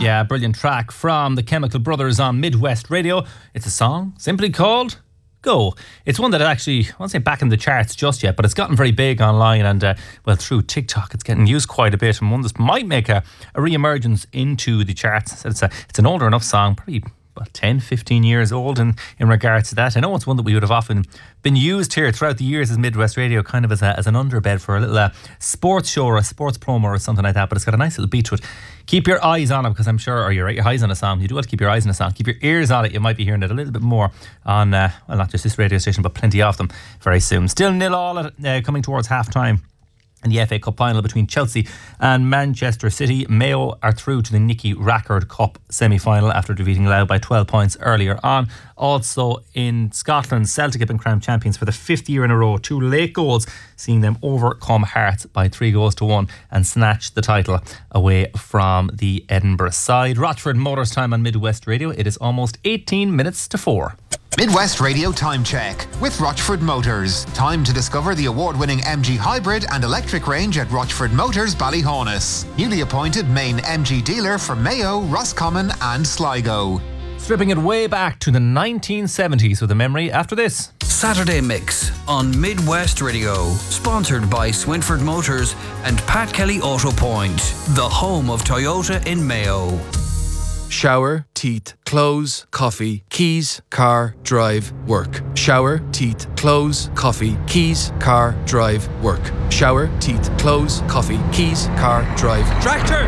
Yeah, brilliant track from the Chemical Brothers on Midwest Radio. It's a song simply called Go. It's one that actually, I won't say back in the charts just yet, but it's gotten very big online and, through TikTok, it's getting used quite a bit, and one that might make a re-emergence into the charts. It's an older enough song, probably about 10, 15 years old in regards to that. I know it's one that we would have often been used here throughout the years as Midwest Radio, kind of as an underbed for a little sports show or a sports promo or something like that, but it's got a nice little beat to it. Keep your eyes on it, because I'm sure, or your eyes on a song. You do have to keep your eyes on a song. Keep your ears on it. You might be hearing it a little bit more on, not just this radio station, but plenty of them very soon. Still 0-0 coming towards half-time. In the FA Cup final between Chelsea and Manchester City, Mayo are through to the Nicky Rackard Cup semi-final after defeating Louth by 12 points earlier on. Also in Scotland, Celtic have been crowned champions for the 5th year in a row. 2 late goals, seeing them overcome Hearts by 3-1 and snatch the title away from the Edinburgh side. Rochford Motors time on Midwest Radio. It is almost 18 minutes to 4. Midwest Radio Time Check with Rochford Motors. Time to discover the award-winning MG Hybrid and electric range at Rochford Motors Ballyhaunis. Newly appointed main MG dealer for Mayo, Roscommon and Sligo. Stripping it way back to the 1970s with a memory after this. Saturday Mix on Midwest Radio. Sponsored by Swinford Motors and Pat Kelly Auto Point, the home of Toyota in Mayo. Shower, teeth, clothes, coffee, keys, car, drive, work. Shower, teeth, clothes, coffee, keys, car, drive, work. Shower, teeth, clothes, coffee, keys, car, drive. Tractor!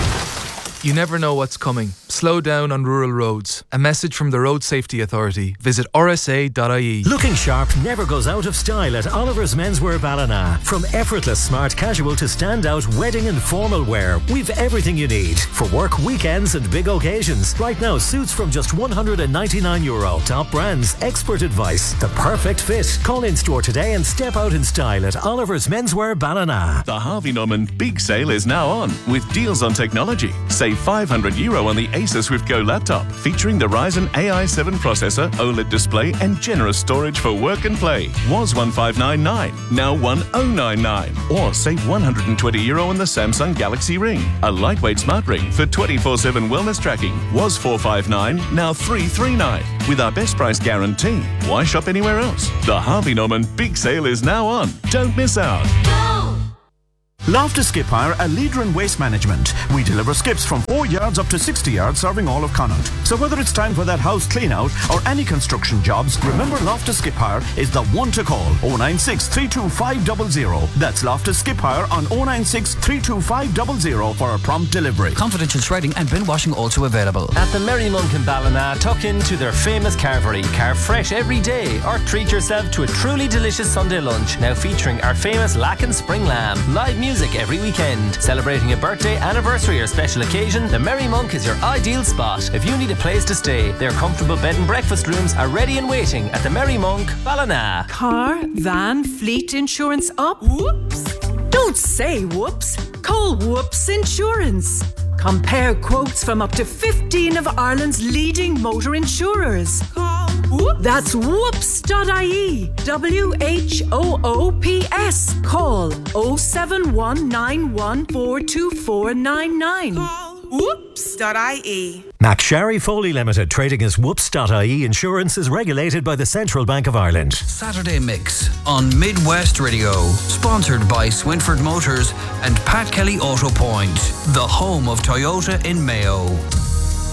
You never know what's coming. Slow down on rural roads. A message from the Road Safety Authority. Visit rsa.ie. Looking sharp never goes out of style at Oliver's Menswear Ballina. From effortless smart casual to standout wedding and formal wear, we've everything you need for work, weekends and big occasions. Right now, suits from just €199. Top brands, expert advice, the perfect fit. Call in store today and step out in style at Oliver's Menswear Ballina. The Harvey Norman Big Sale is now on with deals on technology. Save €500 on the Asus Swift Go laptop, featuring the Ryzen AI7 processor, OLED display and generous storage for work and play. Was $1,599, now $1,099. Or save €120 on the Samsung Galaxy Ring. A lightweight smart ring for 24/7 wellness tracking. Was $459, now $339. With our best price guarantee. Why shop anywhere else? The Harvey Norman Big Sale is now on. Don't miss out. Loftus Skip Hire, a leader in waste management. We deliver skips from 4 yards up to 60 yards, serving all of Connaught. So whether it's time for that house clean out or any construction jobs, remember Loftus Skip Hire is the one to call. 096 325 00. That's Loftus Skip Hire on 096 325 00 for a prompt delivery. Confidential shredding and bin washing also available. At the Merry Monk in Ballina, tuck into their famous carvery. Carve fresh every day or treat yourself to a truly delicious Sunday lunch. Now featuring our famous Lacken Spring Lamb. Live music every weekend. Celebrating a birthday, anniversary or special occasion, the Merry Monk is your ideal spot. If you need a place to stay, their comfortable bed and breakfast rooms are ready and waiting at the Merry Monk, Ballina. Car, van, fleet insurance up? Whoops! Don't say whoops. Call Whoops Insurance. Compare quotes from up to 15 of Ireland's leading motor insurers. Call Whoops. That's whoops.ie. WHOOPS. Call 07191424999. Call whoops.ie. McSharry Foley Limited, trading as whoops.ie Insurance, is regulated by the Central Bank of Ireland. Saturday Mix on Midwest Radio. Sponsored by Swinford Motors and Pat Kelly Auto Point, the home of Toyota in Mayo.